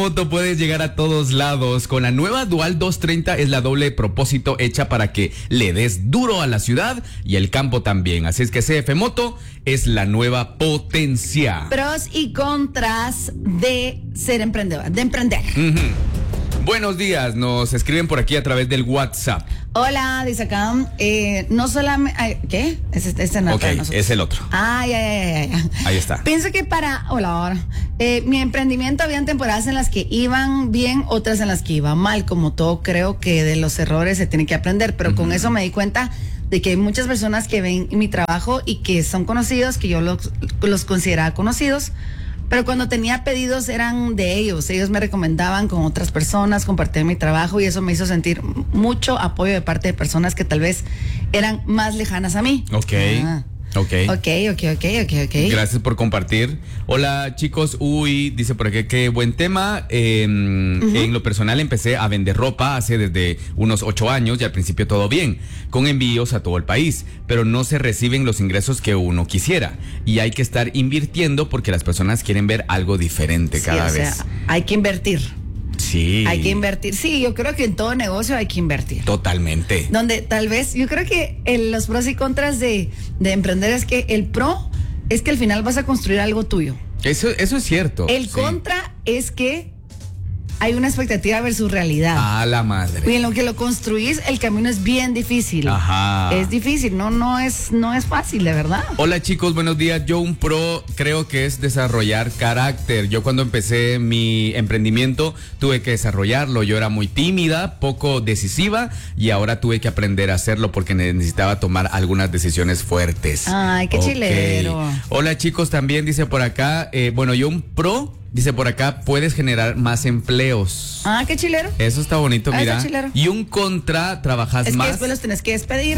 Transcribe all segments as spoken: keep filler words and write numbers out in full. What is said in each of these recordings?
Moto puedes llegar a todos lados. Con la nueva Dual doscientos treinta es la doble propósito hecha para que le des duro a la ciudad y el campo también. Así es que C F Moto es la nueva potencia. Pros y contras de ser emprendedor, de emprender. Uh-huh. Buenos días, nos escriben por aquí a través del WhatsApp. Hola, dice acá, eh, no solamente... ¿Qué? Es este, este no, Ok, es el otro. Ay, ay, ay, ay. Ahí está. Pienso que para... Hola, ahora. Eh, mi emprendimiento habían temporadas en las que iban bien, otras en las que iban mal. Como todo, creo que de los errores se tiene que aprender. Pero uh-huh. con eso me di cuenta de que hay muchas personas que ven mi trabajo y que son conocidos, que yo los, los consideraba conocidos. Pero cuando tenía pedidos eran de ellos, ellos me recomendaban con otras personas, compartir mi trabajo y eso me hizo sentir mucho apoyo de parte de personas que tal vez eran más lejanas a mí. Ok. Ah. Ok. Ok, ok, ok, ok, ok. Gracias por compartir. Hola chicos, uy, dice por aquí, qué buen tema. Eh, uh-huh. En lo personal empecé a vender ropa hace desde unos ocho años y al principio todo bien, con envíos a todo el país, pero no se reciben los ingresos que uno quisiera y hay que estar invirtiendo porque las personas quieren ver algo diferente sí, cada o vez. Sea, hay que invertir. Sí. Hay que invertir. Sí, yo creo que en todo negocio hay que invertir. Totalmente. Donde tal vez, yo creo que el, los pros y contras de, de emprender es que el pro es que al final vas a construir algo tuyo. Eso, eso es cierto. El sí. contra es que hay una expectativa versus realidad. Ah, la madre. Y en lo que lo construís, el camino es bien difícil. Ajá. Es difícil, no, no es, no es fácil, de verdad. Hola chicos, buenos días. Yo un pro creo que es desarrollar carácter. Yo cuando empecé mi emprendimiento tuve que desarrollarlo. Yo era muy tímida, poco decisiva y ahora tuve que aprender a hacerlo porque necesitaba tomar algunas decisiones fuertes. Ay, qué okay. chilero. Hola chicos, también dice por acá, eh, bueno, yo un pro... Dice por acá, puedes generar más empleos. Ah, qué chilero. Eso está bonito, ah, mira. Está chilero. Y un contra, trabajas es más. Es que después los tenés que despedir.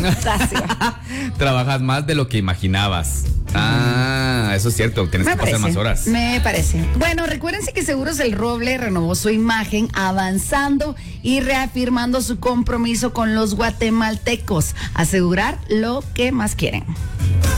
Trabajas más de lo que imaginabas. Ah, eso es cierto, tienes me que parece, pasar más horas. Me parece. Bueno, recuérdense que Seguros El Roble renovó su imagen avanzando y reafirmando su compromiso con los guatemaltecos. Asegurar lo que más quieren.